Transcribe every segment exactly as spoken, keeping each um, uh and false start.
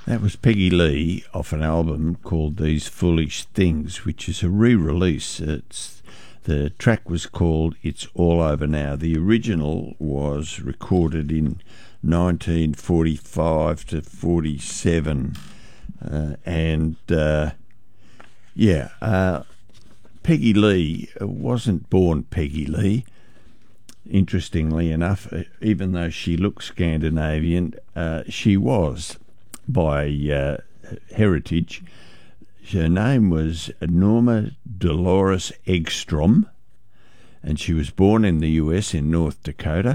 That was Peggy Lee off an album called These Foolish Things, which is a re-release. It's, the track was called It's All Over Now. The original was recorded in nineteen forty-five to forty-seven. Uh, and, uh, yeah, uh, Peggy Lee wasn't born Peggy Lee. Interestingly enough, even though she looked Scandinavian, uh, she was by uh, heritage. Her name was Norma Dolores Eggstrom, and she was born in the U S in North Dakota,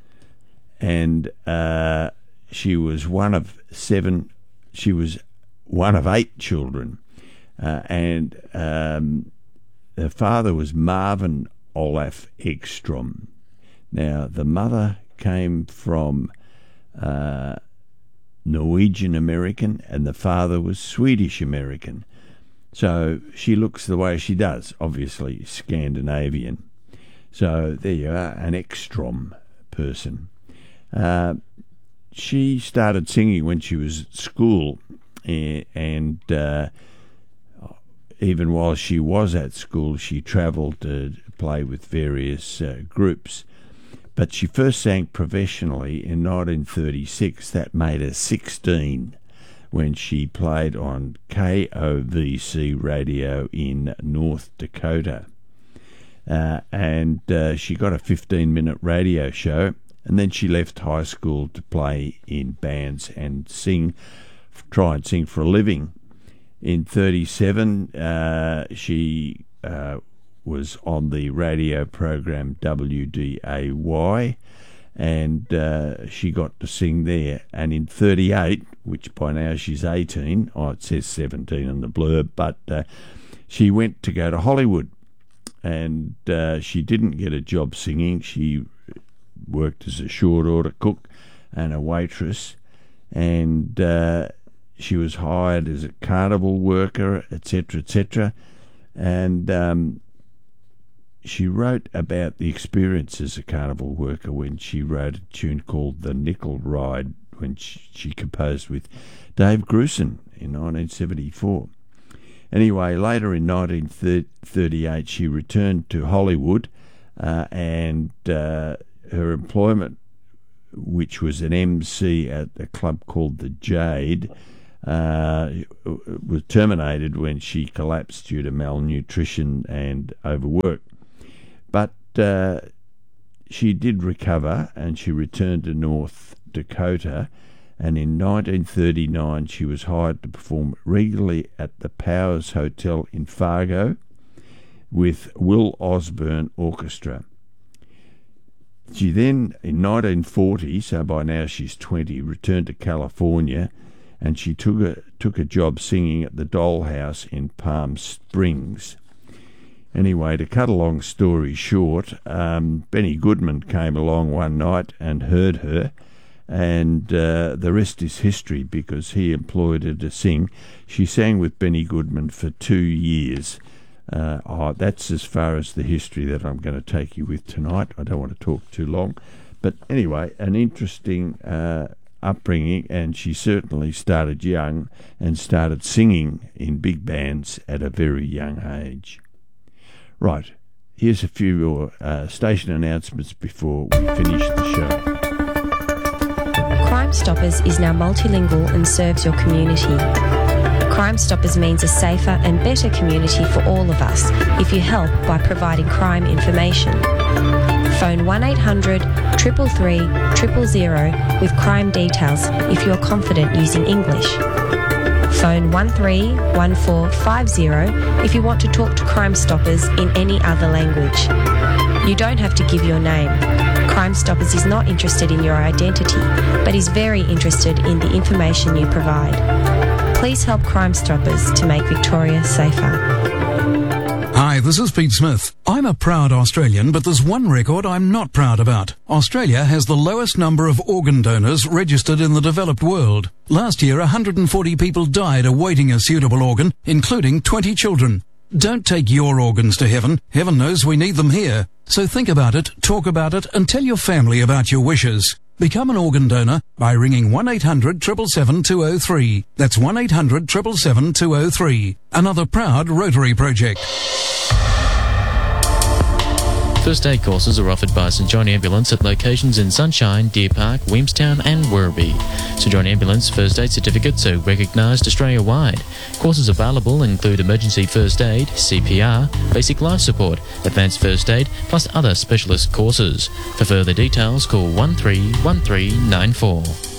and uh, she was one of seven, she was one of eight children, uh, and um, her father was Marvin Olaf Eggstrom. Now, the mother came from uh, Norwegian American, and the father was Swedish American. So she looks the way she does, obviously Scandinavian. So there you are, an Eggstrom person. Uh, she started singing when she was at school, and uh, even while she was at school, she travelled to play with various uh, groups. But she first sang professionally in nineteen thirty-six. That made her sixteen when she played on K O V C radio in North Dakota. Uh, and uh, she got a fifteen-minute radio show, and then she left high school to play in bands and sing, try and sing for a living. In thirty-seven, uh, she uh, was on the radio program W D A Y, and uh, she got to sing there. And in thirty-eight, which by now she's eighteen, oh, it says seventeen on the blurb, but uh, she went to go to Hollywood, and uh, she didn't get a job singing. She worked as a short order cook and a waitress, and uh, she was hired as a carnival worker, et cetera, et cetera. And um, she wrote about the experience as a carnival worker when she wrote a tune called The Nickel Ride, when she, she composed with Dave Grusin in nineteen seventy-four. Anyway, later in nineteen thirty-eight, she returned to Hollywood, uh, and uh, her employment, which was an M C at a club called The Jade, uh, was terminated when she collapsed due to malnutrition and overwork. But uh, she did recover, and she returned to North Dakota, and in nineteen thirty-nine she was hired to perform regularly at the Powers Hotel in Fargo with Will Osborne Orchestra. She then, in nineteen forty, so by now she's twenty, returned to California, and she took a, took a job singing at the Dollhouse in Palm Springs. Anyway, to cut a long story short, um, Benny Goodman came along one night and heard her, and uh, the rest is history, because he employed her to sing. She sang with Benny Goodman for two years. Uh, oh, that's as far as the history that I'm going to take you with tonight. I don't want to talk too long. But anyway, an interesting uh, upbringing, and she certainly started young and started singing in big bands at a very young age. Right, here's a few more uh, station announcements before we finish the show. Crime Stoppers is now multilingual and serves your community. Crime Stoppers means a safer and better community for all of us if you help by providing crime information. Phone one eight hundred, three three three, zero zero zero with crime details if you're confident using English. Phone one three one four five zero if you want to talk to Crime Stoppers in any other language. You don't have to give your name. Crime Stoppers is not interested in your identity, but is very interested in the information you provide. Please help Crime Stoppers to make Victoria safer. Hi, this is Pete Smith. I'm a proud Australian, but there's one record I'm not proud about. Australia has the lowest number of organ donors registered in the developed world. Last year, one hundred forty people died awaiting a suitable organ, including twenty children. Don't take your organs to heaven. Heaven knows we need them here. So think about it, talk about it, and tell your family about your wishes. Become an organ donor by ringing one eight hundred seven seven seven two oh three. That's one eight hundred seven seven seven two oh three. Another proud Rotary project. First aid courses are offered by St John Ambulance at locations in Sunshine, Deer Park, Williamstown and Werribee. St John Ambulance first aid certificates are recognised Australia-wide. Courses available include emergency first aid, C P R, basic life support, advanced first aid, plus other specialist courses. For further details, call one three one three nine four.